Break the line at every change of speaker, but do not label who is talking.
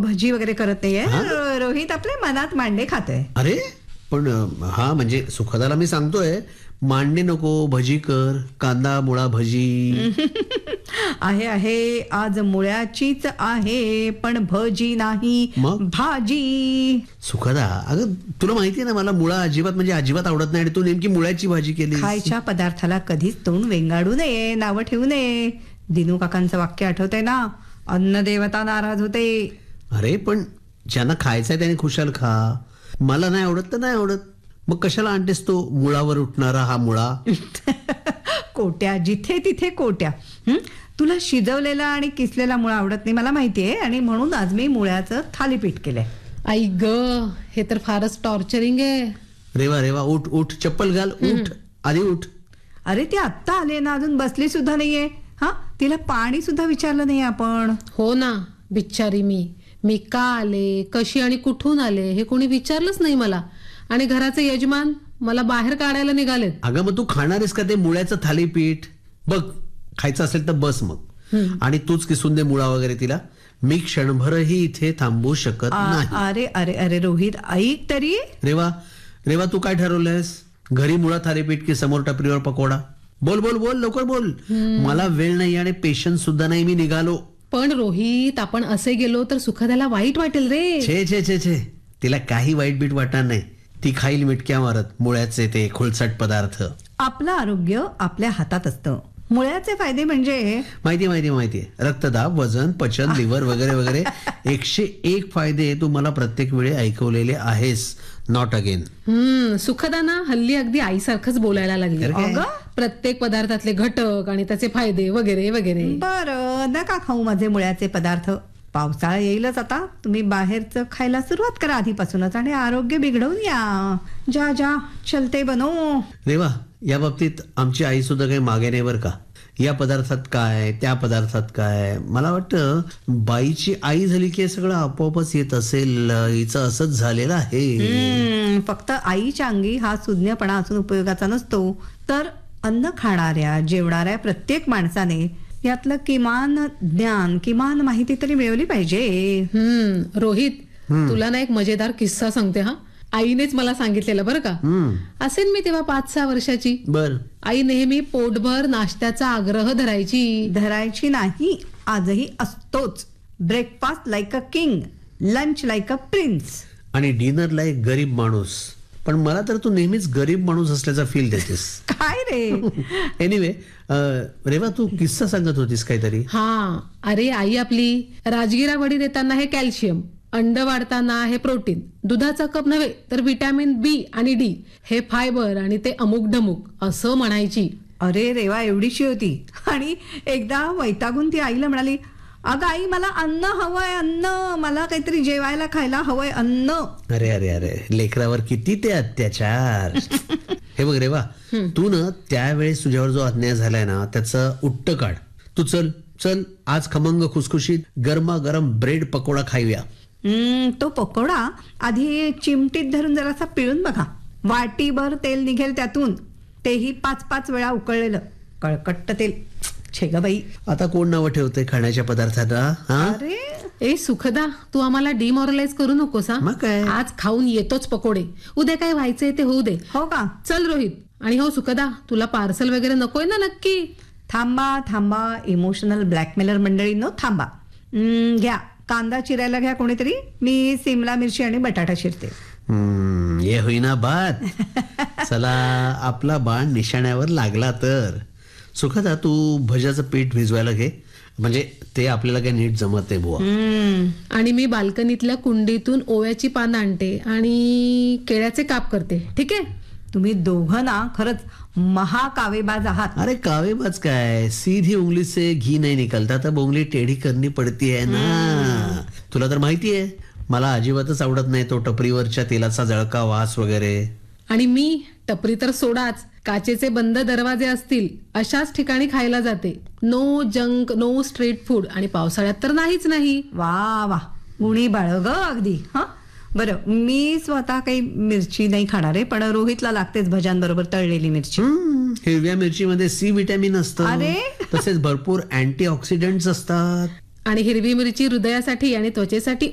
भजी वगैरे करत नाहीये. रोहित आपले मनात मांडे खाते.
अरे पण हा म्हणजे सुखदाला मी सांगतोय मांडे नको, भजी कर, कांदा मुळा भजी.
आहे आज मुळ्याचीच आहे पण भजी नाही,
मग?
भाजी.
सुखदा अगं तुला माहितीये ना मला मुळा अजिबात म्हणजे अजिबात आवडत नाही आणि तू नेमकी मुळ्याची भाजी केली.
खायच्या पदार्थाला कधीच तोंड वेंगाडू नये, नावं ठेवू नये. दिनू काकांचं वाक्य आठवतंय ना, अन्न देवता नाराज होते.
अरे पण ज्यांना खायचंय त्याने खुशाल खा. मला नाही आवडत तर नाही आवडत, मग कशाला आणतेस तो मुळावर उठणारा हा मुळा.
कोट्या जिथे तिथे कोट्या. तुला शिजवलेला आणि किसलेला मुळा आवडत नाही मला माहितीये, आणि म्हणून आज मी मुळ्याचं थालीपीठ केलंय.
आई ग, हे तर फारच टॉर्चरिंग आहे.
रेवा रेवा उठ उठ, चप्पल घाल, उठ आधी उठ.
अरे ती आत्ता आले ना, अजून बसली सुद्धा नाहीये. हा, तिला पाणी सुद्धा विचारलं नाही आपण.
हो ना, बिचारी मी का आले, कशी आणि कुठून आले हे कोणी विचारलंच नाही मला. आणि घराचे यजमान मला बाहेर काढायला निघालेत.
अगं मग तू खाणारेस का ते मुळ्याचं थालीपीठ? बघ खायचं असेल तर बस मग, आणि तूच किसून दे मुळा वगैरे तिला. मी क्षणभरही इथे थांबू शकत नाही.
अरे अरे अरे रोहित, ऐक तरी.
रेवा रेवा तू काय ठरवलंयस? घरी मुळा थालीपीठ की समोर टपरीवर पकोडा? बोल बोल बोल, लवकर बोल. मला वेळ नाही आणि पेशन्स सुद्धा नाही, मी निघालो.
पण रोहित, आपण असे गेलो तर सुखदाला वाईट वाटेल रे.
छे छे छे छे, तिला काही वाईट बीट वाटणार नाही. ती खाईल मिटक्या मारत मुळ्याचे ते खुळचट पदार्थ.
आपलं आरोग्य आपल्या हातात असतं. मुळ्याचे फायदे म्हणजे
माहिती माहिती माहिती, रक्तदाब, वजन, पचन, लिव्हर वगैरे वगैरे 101 फायदे तू मला प्रत्येक वेळी ऐकवलेले आहेस. Not again.
सुखदा ना हल्ली अगदी आईसारखंच बोलायला लागली.
अगं,
प्रत्येक पदार्थातले घटक आणि त्याचे फायदे वगैरे वगैरे.
बरं, नका खाऊ माझे मुळ्याचे पदार्थ. पावसाळा येईलच आता. तुम्ही बाहेरचं खायला सुरुवात करा आधीपासूनच आणि आरोग्य बिघडवून या. जा जा चलते बनो.
रेवा, या बाबतीत आमची आई सुद्धा काही मागे नाही बरं का. या पदार्थात काय, त्या पदार्थात काय. मला वाटतं बाईची आई झाली की सगळं आपोआपच येत असेल. हिचं असंच झालेलं आहे.
फक्त आईच्या अंगी हा सुज्ञपणा असून उपयोगाचा नसतो, तर अन्न खाणाऱ्या जेवणाऱ्या प्रत्येक माणसाने यातलं किमान ज्ञान, किमान माहिती तरी मिळवली पाहिजे.
रोहित, तुला ना एक मजेदार किस्सा सांगते. हा, आईनेच मला सांगितलेलं बरं का. असेल मी तेव्हा 5-6 वर्षाची.
बर.
आई नेहमी पोटभर नाश्त्याचा आग्रह धरायची
नाही, आजही असतोच. Breakfast like a king, lunch like a prince,
आणि डिनर लाईक गरीब माणूस. पण मला तर तू नेहमीच गरीब माणूस असल्याचा फील देतेस.
काय रे.
एनिवे, रेवा तू किस्सा सांगत होतीस काहीतरी.
हा, अरे आई आपली राजगिरा वडी देताना हे कॅल्शियम, अंड वाढताना हे प्रोटीन, दुधाचा कप नव्हे तर विटॅमिन बी आणि डी, हे फायबर आणि ते अमुक ढमुक असं म्हणायची.
अरे रेवा एवढीशी होती, आणि एकदा वैतागून ती आईला म्हणाली, अगं आई मला अन्न हवंय, अन्न, मला काहीतरी जेवायला खायला हवंय, अन्न.
अरे अरे अरे, लेकरावर किती ते अत्याचार. हे बघ रेवा, तू ना त्यावेळेस तुझ्यावर जो अन्याय झालाय ना त्याचं उट्ट काढ. तू चल चल, आज खमंग खुसखुशीत गरमागरम ब्रेड पकोडा खाऊया.
तो पकोडा आधी चिमटीत धरून जरासा पिळून बघा. वाटीभर तेल निघेल त्यातून, तेही 5-5 वेळा उकळलेलं कळकट्ट तेल. छे ग बाई,
आता कोण नावं ठेवते खाण्याच्या पदार्थांना?
अरे
ए सुखदा, तू आम्हाला डिमॉरलाइज करू नकोस.
मग काय,
आज खाऊन येतोच पकोडे, उद्या काय व्हायचंय ते होऊ दे.
हो का?
चल रोहित. आणि हो सुखदा, तुला पार्सल वगैरे नकोय ना? नक्की
थांबा थांबा, इमोशनल ब्लॅकमेलर मंडळींनो थांबा. घ्या, कांदा चिरायला घ्या कोणीतरी, मी सिमला मिरची आणि बटाटा चिरते.
ये होईना बात. चला, आपला बाण निशाण्यावर लागला तर. सुखदा, तू भज्याचं पीठ भिजवायला घे, म्हणजे ते आपल्याला काही नीट जमत नाही बुवा.
आणि मी बाल्कनीतल्या कुंडीतून ओव्याची पानं आणते आणि केळ्याचे काप करते. ठीक आहे?
तुम्ही दोघं ना खरंच महाकावेबाज आहात.
अरे कावेबाज काय, सीधी उंगली से घी नाही निकलता तर उंगली टेढ़ी करनी पडती है ना. तुला तर माहितीये मला अजिबातच आवडत नाही तो टपरीवरच्या तेलाचा जळका वास वगैरे.
आणि मी टपरी तर सोडाच, काचेचे बंद दरवाजे असतील अशाच ठिकाणी खायला जाते. No junk, no street food. आणि पावसाळ्यात तर नाहीच नाही.
वा वा, गुणी बाळ ग अगदी. हा, बरं, मी स्वतः काही मिरची नाही खाणार आहे, पण रोहितला लागतेच भज्यांबरोबर तळलेली मिरची.
हिरव्या मिरचीमध्ये सी विटॅमिन असतं.
अरे
तसेच भरपूर अँटी ऑक्सिडंट्स असतात.
आणि हिरवी मिरची हृदयासाठी आणि त्वचेसाठी